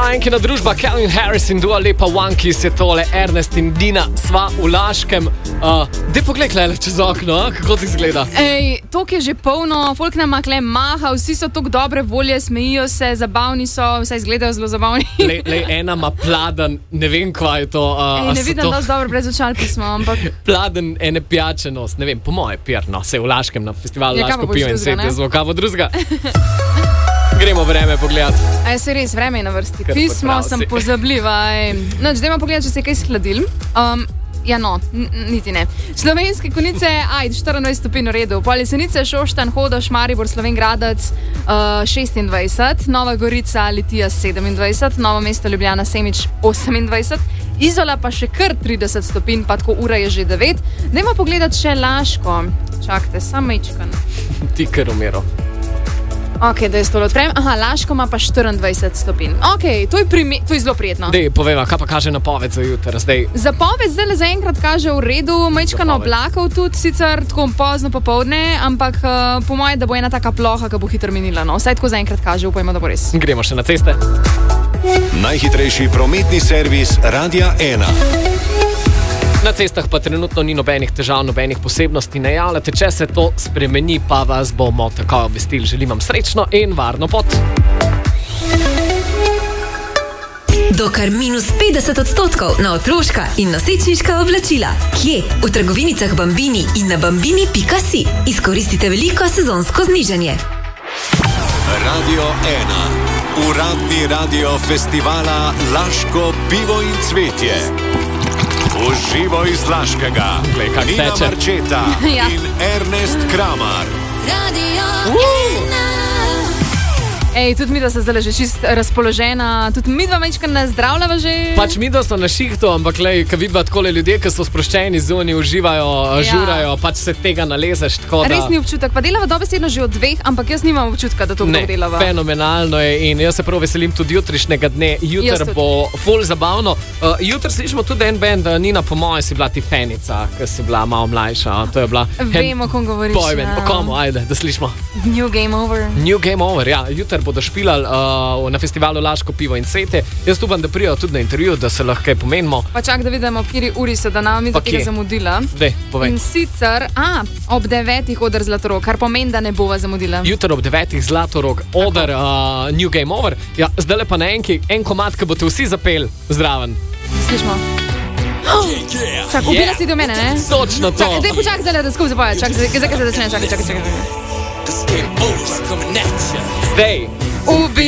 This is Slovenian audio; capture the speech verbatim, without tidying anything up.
Enkina družba Calvin Harris in Dua Lipa One Kiss je tole, Ernest in Dina sva v Laškem. Uh, Dej pogled klele čez okno, a? Kako ti izgleda? Ej, tok je že polno, folk nama kle maha, vsi so tok dobre volje, smejijo se, zabavni so, vse izgledajo zelo zabavni. Lej, lej, ena ima pladen, ne vem, kva je to. Uh, Ej, ne vidim, da so dobro brez očal pismo, ampak... Pladen, ene pijačenost, ne vem, po moje pijer, no, se v Laškem na festivalu Ja, Laško kaj pa boš pivo in drugega, svet je ne? zvok, kavo drugega. Gremo vreme pogledat. Aj, se res, vreme je na vrsti. Kar Pismo prav sem si. pozabljiva. Noč, dajmo pogledati, če se je kaj shladil. Um, ja, no, n- niti ne. Slovenske konice, ajde, štiriindvajset stopinj v redu. Pol Jesenice, Šoštanj, Hodoš, Maribor, Slovenj Gradec, uh, šestindvajset, Nova Gorica, Litija sedemindvajset, Novo mesto, Ljubljana, Semič osemindvajset, Izola pa še kar trideset stopinj, pa tako ura je že devet. Dajmo pogledati še Laško. Čakajte, sam mečkan. Ti kar umero. Ok, da je stolo odprem. Aha, Laško ima pa štiriindvajset stopinj. Ok, to je, prime- to je zelo prijetno. Dej, poveva, kaj pa kaže napoved za jutro, zdaj. Zapoved zdaj le zaenkrat kaže v redu, majčkano Zapoved. oblakov tudi, sicer tako pozno popovdne, ampak uh, po moje, da bo ena taka ploha, ki bo hitro minila. No. Vsaj tako zaenkrat kaže, upajmo, da bo res. Gremo še na ceste. Najhitrejši prometni servis Radia ena. Na cestah pa trenutno ni nobenih težav, nobenih posebnosti. Najavljate, če se to spremeni, pa vas bomo tako obvestili. Želim vam srečno in varno pot. Do kar minus petdeset odstotkov na otroška in nosečniška oblačila. Kje? V trgovinicah Bambini in na bambini pika si. Izkoristite veliko sezonsko znižanje. Radio ena. Uradni radio festivala Laško pivo in cvetje. Uživo iz Laškega. Glej, kak Nina teče. Marčeta Ja. in Ernest Kramar. Ej, tudi mi, da se zdaj že čist razpoložena, tudi mi dva majčkano zdravljava že. Pač mi, da so na šihtu, ampak lej, ko vidva takole ljudje, ki so sproščeni zunaj, uživajo, Ja. žurajo, pač se tega nalezeš. Tako da... Res ni občutek, pa delava dobesedno že od dveh, ampak jaz nimam občutka, da to Ne, kdo delava. fenomenalno je in jaz se prav veselim tudi jutrišnjega dne. Jaz Jutr tudi. bo ful zabavno. Uh, jutr slišimo tudi en band, uh, Nina, po moje si bila ti fenica, ki si bila malo mlajša. a, To je bila... Vemo, o kom govoriš. Pojmen, ja. o komu, ajde, da slišimo. New Game Over. New Game Over, ja. Jutr bodo špilali uh, na festivalu Laško pivo in cvetje. Jaz upam, da prijo tudi na intervju, da se lahko kaj pomenimo. Pa čak, da vidimo, v kateri uri so, da nam mi Pa do tega kje? zamudila. Dej, povej. In sicer, a, ob devetih odr Zlatorog, kar pomeni, da ne bova zamudila. Jutr ob devetih Zlatorog, oder uh, New Game Over. Ja, zdaj le pa na enki, en komad, ki boste vsi zapeli zraven. Slišmo. Čak, ubila Yeah. si do mene, ne? Točno to. Čakaj, daj počakaj zdaj, da skupaj zapoje. Čakaj, zdaj zdaj, zdaj se začne, čakaj, čakaj, čakaj. Zdaj. Ubi